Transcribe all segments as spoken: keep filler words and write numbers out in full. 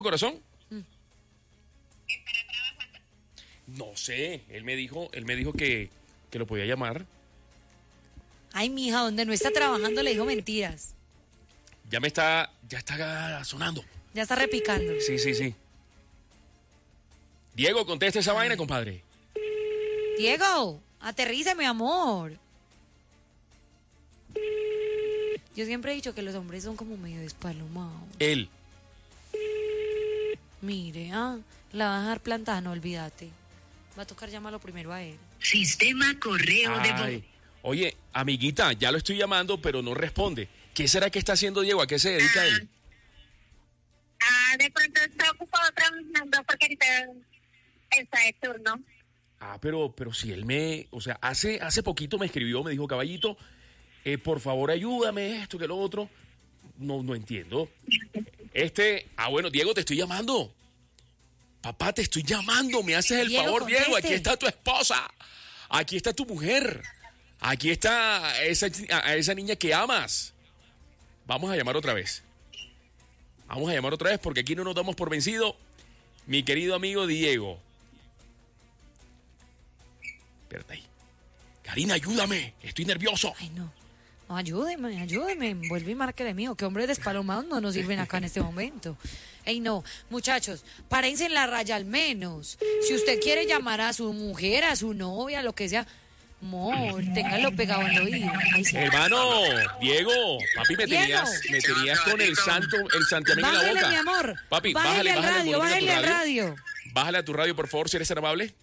corazón? Mm. No sé, él me dijo, él me dijo que, que lo podía llamar. Ay, mija, donde no está trabajando le dijo mentiras. Ya me está, ya está sonando. Ya está repicando. Sí, sí, sí. Diego, contesta esa Ay. vaina, compadre. Diego, aterriza, mi amor. Yo siempre he dicho que los hombres son como medio despalomados. Él. Mire, ah, la va a dejar plantada, no olvídate. Va a tocar llamarlo primero a él. Sistema correo Ay. de voz. Oye, amiguita, ya lo estoy llamando, pero no responde. ¿Qué será que está haciendo Diego? ¿A qué se dedica ah, él? Ah, de pronto está ocupado trabajando porque ahorita está de turno. Ah, pero, pero si él me, o sea, hace, hace poquito me escribió, me dijo, caballito, eh, por favor ayúdame, esto que lo otro. No, no entiendo. Este, ah, bueno, Diego, te estoy llamando. Papá, te estoy llamando, me haces el Diego, favor, conteste. Diego, aquí está tu esposa, aquí está tu mujer, aquí está esa, a esa niña que amas. Vamos a llamar otra vez. Vamos a llamar otra vez porque aquí no nos damos por vencido. Mi querido amigo Diego. Espérate ahí. Karina, ayúdame, estoy nervioso. Ay, no. No, ayúdeme, ayúdeme. Vuelve y márquele mío. Que hombres despalomados no nos sirven acá en este momento. Ey, no. Muchachos, párense en la raya al menos. Si usted quiere llamar a su mujer, a su novia, lo que sea, amor, téngalo pegado en el oído. Ay, sí. Hermano, Diego, papi, me Diego. tenías, me tenías con el santo, el santiamén en la Bájale, boca. mi amor. Papi, Bájale bájale, al bájale, radio, el volumen a tu bájale al radio. radio. Bájale a tu radio, por favor, si eres tan amable.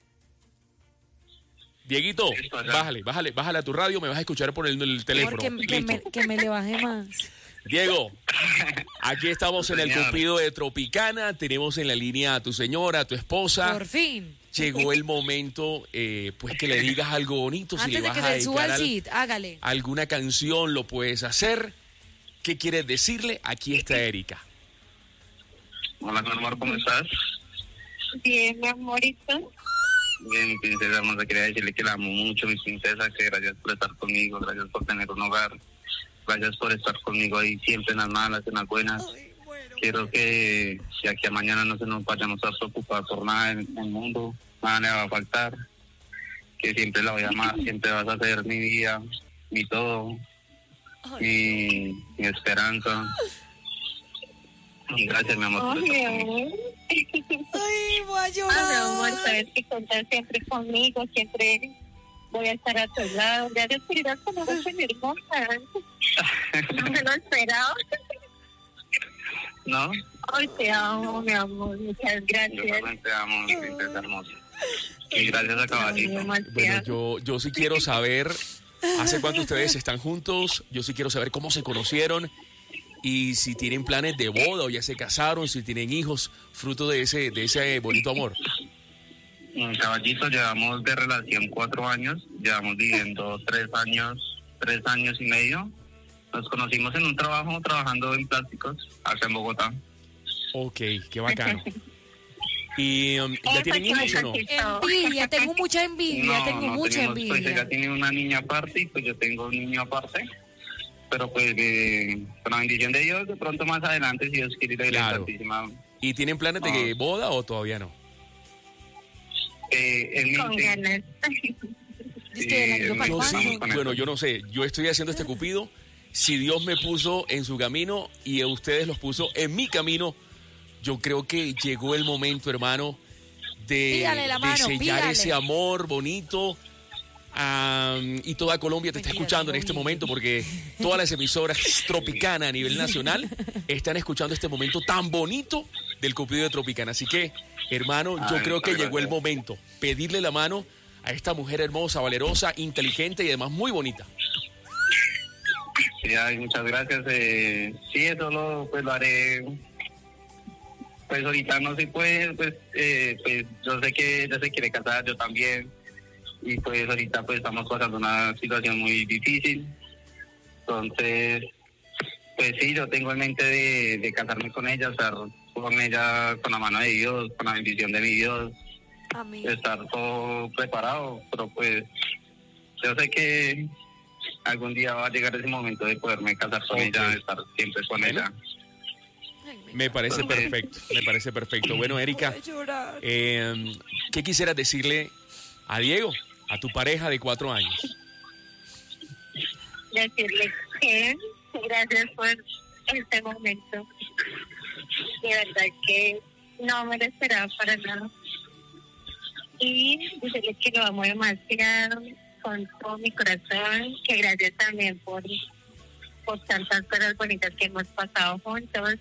Dieguito, bájale, bájale, bájale a tu radio, me vas a escuchar por el, el teléfono. Amor, que, que, me, que me le baje más. Diego, aquí estamos en el Señor. Cupido de Tropicana, tenemos en la línea a tu señora, a tu esposa. Por fin. Llegó el momento, eh, pues que le digas algo bonito, si Antes le de vas que a se suba dedicar al al- sit, hágale. alguna canción, lo puedes hacer. ¿Qué quieres decirle? Aquí está Erika. Hola, mi amor, ¿cómo estás? Bien, mi amorito. Bien, mi princesa hermosa, quería decirle que la amo mucho, mi princesa, que gracias por estar conmigo, gracias por tener un hogar, gracias por estar conmigo ahí siempre en las malas, en las buenas. Quiero que si aquí a mañana no se nos vayamos a preocupar por nada en el mundo, nada le va a faltar, que siempre la voy a amar, siempre vas a ser mi vida, mi todo, mi, mi esperanza. Y gracias, mi amor. por Ay, estar mi conmigo. amor. Ay, voy a Ay, mi amor, llorar. sabes que contar siempre conmigo, siempre voy a estar a tu lado. Gracias por ir a conocer tan hermosa. No me lo esperaba. ¿No? Ay, te amo, mi amor. Muchas Yo gracias. también te amo, mi princesa hermosa. Y gracias a Caballito. Bueno, yo, yo sí quiero saber, ¿hace cuánto ustedes están juntos? Yo sí quiero saber cómo se conocieron y si tienen planes de boda o ya se casaron, si tienen hijos, fruto de ese, de ese bonito amor. En Caballito llevamos de relación cuatro años, llevamos viviendo tres años, tres años y medio. Nos conocimos en un trabajo, trabajando en plásticos, acá en Bogotá. Ok, qué bacano. ¿Y um, ya tienen hijos o no? Envidia, tengo mucha envidia, tengo mucha tenemos, pues envidia. ella tiene una niña aparte y pues yo tengo un niño aparte. Pero pues eh, con la bendición de Dios, de pronto más adelante, si Dios quiere, la Iglesia Claro. Santísima. ¿Y tienen planes de boda o todavía no? Eh, en Con mente, ganas. Es que el año Yo Yo pasado- sí, con eso. bueno, yo no sé, yo estoy haciendo este cupido, si Dios me puso en su camino y a ustedes los puso en mi camino, yo creo que llegó el momento, hermano, de, Pídale la de mano, sellar pídale. ese amor bonito. am, y toda Colombia te está Mentira, escuchando en digo este bien. momento porque todas las emisoras Tropicana a nivel nacional están escuchando este momento tan bonito del Cupido de Tropicana. Así que, hermano, yo Ay, creo que muchas llegó el gracias. momento. Pedirle la mano a esta mujer hermosa, valerosa, inteligente y además muy bonita. Sí, ay, muchas gracias. Eh, sí, eso lo, pues, lo haré. Pues ahorita no se puede, pues, eh, pues yo sé que ella se quiere casar, yo también. Y pues ahorita pues estamos pasando una situación muy difícil. Entonces, pues sí, yo tengo en mente de, de casarme con ella, estar con ella con la mano de Dios, con la bendición de mi Dios, Amén. estar todo preparado, pero pues yo sé que algún día va a llegar ese momento de poderme casar con Ok. ella, de estar siempre con Bueno. ella. Ay, mi Me parece perfecto, me parece perfecto. Bueno, Erika, eh, ¿qué quisieras decirle a Diego, a tu pareja de cuatro años? Decirle que gracias por este momento. De verdad que no me lo esperaba para nada. Y decirle que lo amo demasiado con todo mi corazón, que gracias también por, por tantas cosas bonitas que hemos pasado juntos.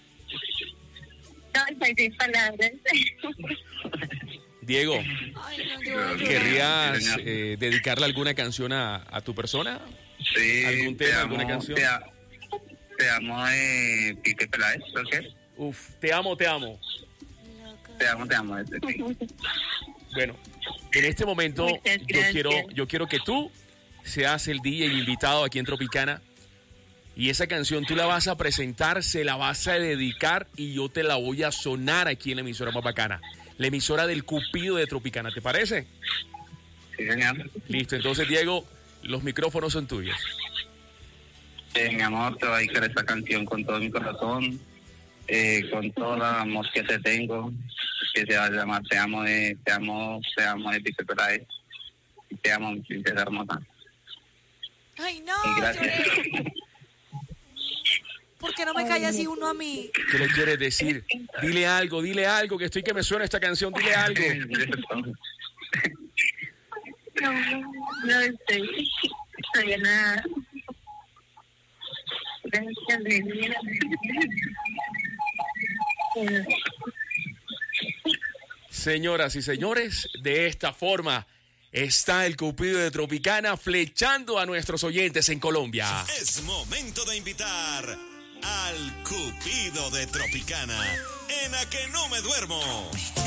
No, estoy sin palabras. Diego, Ay, no, yo voy a llorar. ¿querrías eh, dedicarle alguna canción a, a tu persona? Sí, ¿Algún te tema, amo, alguna canción? Te, a- te amo de Pipe Peláez, ¿ok? Uf, te amo, te amo. Te amo, te amo. este, sí. Bueno, en este momento Muchas yo gracias. quiero, yo quiero que tú seas el D J invitado aquí en Tropicana y esa canción tú la vas a presentar, se la vas a dedicar y yo te la voy a sonar aquí en la emisora más bacana, la emisora del Cupido de Tropicana, ¿te parece? Sí, señor. Listo, entonces Diego, los micrófonos son tuyos. Eh, mi amor, te voy a dedicar esta canción con todo mi corazón, eh, con todo el amor que te tengo, que se va a llamar Te amo de, te amo, te amo de Pipe Peláez. Te amo, mi princesa hermosa. Ay, no, Y gracias. lloré. ¿Por qué no me cae así uno a mí? ¿Qué le quieres decir? Dile algo, dile algo, que estoy que me suena esta canción, dile algo. No, no estoy, estoy en nada. Gracias de vida. Señoras y señores, de esta forma está el Cupido de Tropicana flechando a nuestros oyentes en Colombia. Es momento de invitar al Cupido de Tropicana en A Que No Me Duermo.